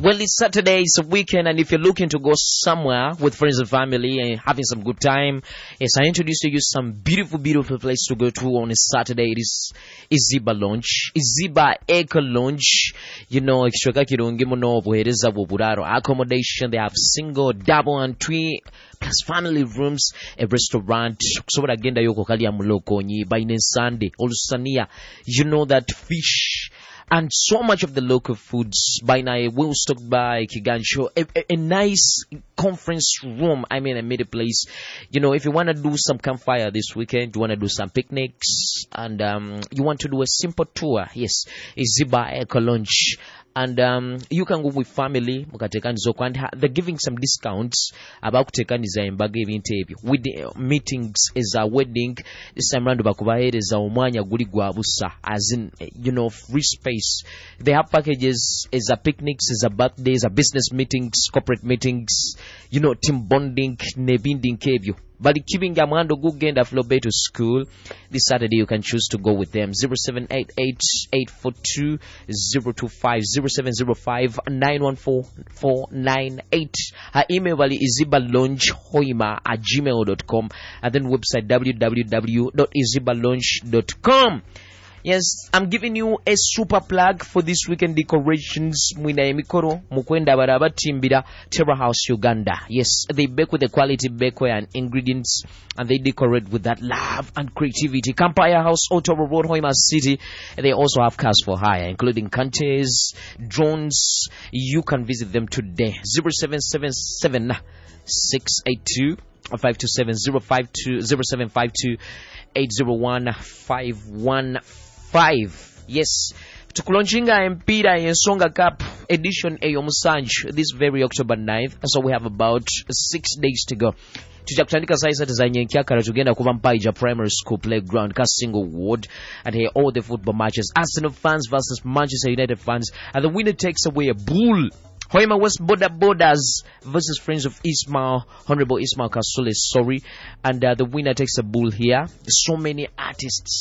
Well, it's Saturday, it's a weekend, and if you're looking to go somewhere with friends and family and having some good time, yes, I introduce to you some beautiful, beautiful place to go to on a Saturday. It is Iziba Lounge, Iziba Eco Lounge. You know, accommodation. They have single, double, and twin plus family rooms, a restaurant. So what agenda yoko kali amuloko nyi by Sunday, Olusania. You know that fish. And so much of the local foods by now will stop by Kigansho, a nice conference room. I mean, I made a place. You know, if you want to do some campfire this weekend, you want to do some picnics, and you want to do a simple tour, yes, it's Ziba Eco Lounge. And you can go with family. They're giving some discounts about with the meetings is a wedding. This time round is a umanya guli guabusa, as in, you know, free space. They have packages is a picnics, is a birthdays, a business meetings, corporate meetings, you know, team bonding, nebinding kebyo. But keeping Gamando Gugenda Flobe to school, this Saturday you can choose to go with them. 0788-842-025, 0705-914-498. Her email is izibaloungehoima@gmail.com, and then website www.izibalounge.com. Yes, I'm giving you a super plug for this weekend decorations. Mwina emikoro mukwenda baraba timbira Terra House Uganda. Yes, they bake with the quality bakeware and ingredients, and they decorate with that love and creativity. Campfire House, Ottawa Road, Hoima City. They also have cars for hire, including cantes, drones. You can visit them today. 0777 682 527 052 0752 801 515. Yes, tukulonjinga empira yensonga cup edition eyomusanju this very October 9th, so we have about 6 days to go. Tujakutandika saisa tuzanyenkyakala tugenda kuba Mpaija Primary School playground ka single ward, and here all the football matches, Arsenal fans versus Manchester United fans, and the winner takes away a bull. Hoima West Border Borders versus Friends of Ismail, Honorable Ismail Kasule, sorry, and the winner takes a bull here. So many artists